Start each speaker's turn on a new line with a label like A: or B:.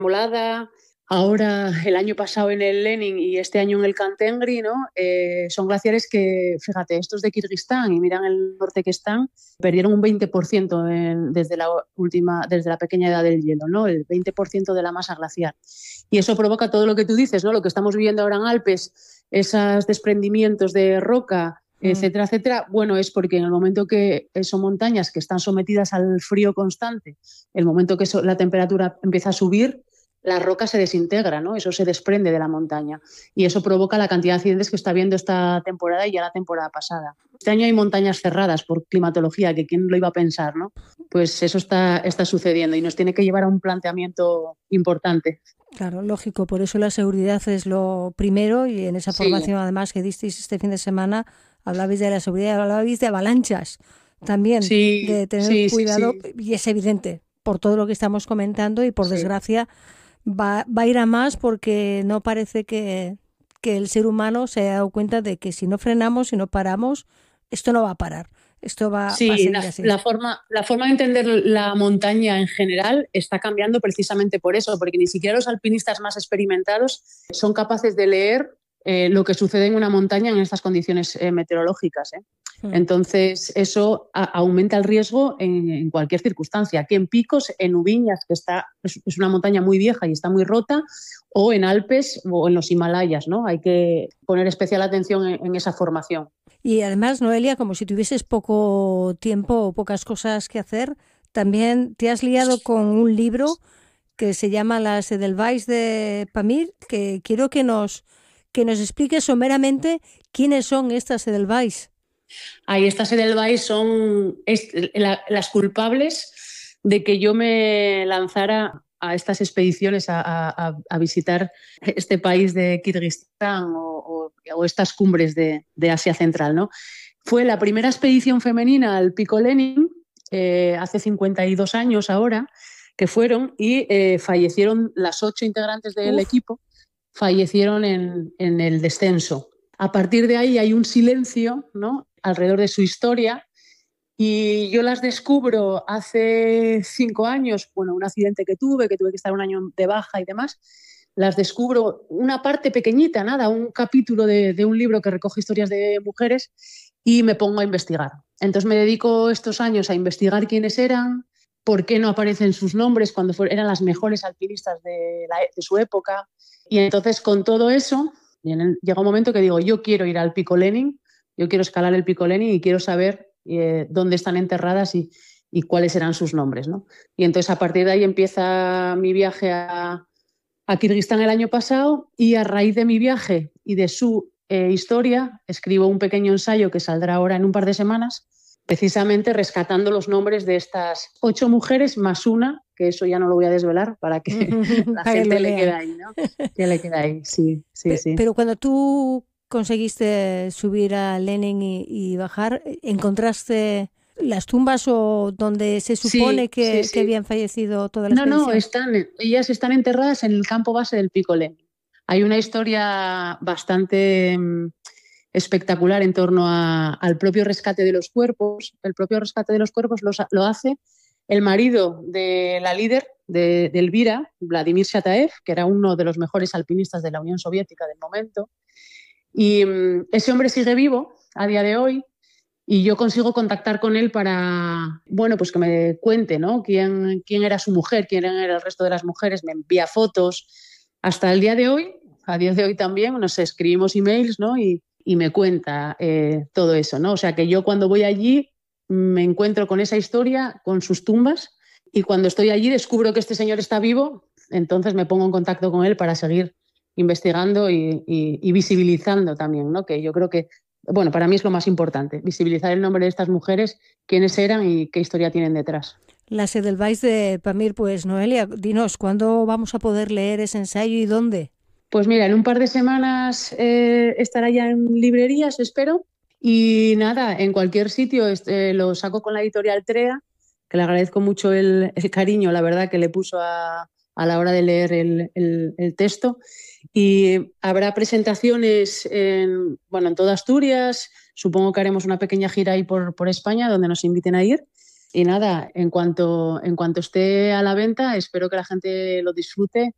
A: Molada, ahora el año pasado en el Lenin y este año en el Kantengri, ¿no? Son glaciares que, fíjate, estos de Kirguistán y miran el norte que están, perdieron un 20% desde la pequeña edad del hielo, ¿no? El 20% de la masa glaciar. Y eso provoca todo lo que tú dices, ¿no? Lo que estamos viviendo ahora en Alpes, esos desprendimientos de roca, etcétera, etcétera. Bueno, es porque en el momento que son montañas que están sometidas al frío constante, el momento que la temperatura empieza a subir, la roca se desintegra, ¿no? Eso se desprende de la montaña y eso provoca la cantidad de accidentes que está habiendo esta temporada y ya la temporada pasada. Este año hay montañas cerradas por climatología, que quién lo iba a pensar, ¿no? Pues eso está sucediendo y nos tiene que llevar a un planteamiento importante.
B: Claro, lógico, por eso la seguridad es lo primero y en esa
A: Sí,
B: formación además que disteis este fin de semana hablabais de la seguridad, hablabais de avalanchas también,
A: sí,
B: de tener
A: sí, sí,
B: cuidado
A: sí.
B: y es evidente por todo lo que estamos comentando y por
A: Sí.
B: desgracia va a ir a más porque no parece que el ser humano se haya dado cuenta de que si no frenamos, si no paramos, esto no va a parar, esto va a
A: Sí,
B: seguir así.
A: la forma de entender la montaña en general está cambiando precisamente por eso, porque ni siquiera los alpinistas más experimentados son capaces de leer lo que sucede en una montaña en estas condiciones meteorológicas.
B: Mm.
A: Entonces, eso aumenta el riesgo en cualquier circunstancia. Aquí en Picos, en Ubiñas, que es una montaña muy vieja y está muy rota, o en Alpes o en los Himalayas, ¿no? Hay que poner especial atención en esa formación.
B: Y además, Noelia, como si tuvieses poco tiempo o pocas cosas que hacer, también te has liado con un libro que se llama Las Edelweiss de Pamir, que quiero que nos expliques someramente quiénes son estas Edelweiss.
A: Ahí estas Edelweiss son las culpables de que yo me lanzara a estas expediciones a visitar este país de Kirguistán o estas cumbres de Asia Central, ¿no? Fue la primera expedición femenina al Pico Lenin, hace 52 años ahora, que fueron y fallecieron las 8 integrantes del
B: Uf,
A: equipo, fallecieron en el descenso. A partir de ahí hay un silencio, ¿no?, alrededor de su historia y yo las descubro hace 5 años, bueno, un accidente que tuve que estar un año de baja y demás. Las descubro una parte pequeñita, nada, un capítulo de un libro que recoge historias de mujeres y me pongo a investigar. Entonces me dedico estos años a investigar quiénes eran, por qué no aparecen sus nombres cuando eran las mejores alpinistas de su época. Y entonces con todo eso, llega un momento que digo, yo quiero ir al Pico Lenin, yo quiero escalar el Pico Lenin y quiero saber dónde están enterradas y cuáles eran sus nombres, ¿no? Y entonces a partir de ahí empieza mi viaje a Kirguistán el año pasado y a raíz de mi viaje y de su historia escribo un pequeño ensayo que saldrá ahora en un par de semanas, precisamente rescatando los nombres de estas 8 mujeres más una, que eso ya no lo voy a desvelar para que la
B: para que lo
A: gente le quede
B: lean.
A: ahí, ¿no? Que le quede ahí, sí, sí, sí.
B: Pero cuando tú conseguiste subir a Lenin y bajar, ¿encontraste las tumbas o donde se supone
A: Sí, sí,
B: que
A: sí.
B: habían fallecido toda la
A: No,
B: expedición?
A: ellas están enterradas en el campo base del Pico Lenin. Hay una historia bastante espectacular en torno al propio rescate de los cuerpos. El propio rescate de los cuerpos lo hace el marido de la líder de Elvira, Vladimir Shataev, que era uno de los mejores alpinistas de la Unión Soviética del momento. Y ese hombre sigue vivo a día de hoy y yo consigo contactar con él para, bueno, pues que me cuente, ¿no? Quién era su mujer, quién era el resto de las mujeres, me envía fotos. Hasta el día de hoy, a día de hoy también, nos escribimos emails, ¿no? Y me cuenta todo eso, ¿no? O sea que yo cuando voy allí me encuentro con esa historia, con sus tumbas, y cuando estoy allí descubro que este señor está vivo, entonces me pongo en contacto con él para seguir investigando y visibilizando también, ¿no? Que yo creo que bueno, para mí es lo más importante, visibilizar el nombre de estas mujeres, quiénes eran y qué historia tienen detrás.
B: Las Edelweiss de Pamir, pues Noelia, dinos, ¿cuándo vamos a poder leer ese ensayo y dónde?
A: Pues mira, en un par de semanas estará ya en librerías, espero. Y nada, en cualquier sitio lo saco con la editorial TREA, que le agradezco mucho el cariño, la verdad, que le puso a la hora de leer el texto. Y habrá presentaciones bueno, en toda Asturias. Supongo que haremos una pequeña gira ahí por España, donde nos inviten a ir. Y nada, en cuanto esté a la venta, espero que la gente lo disfrute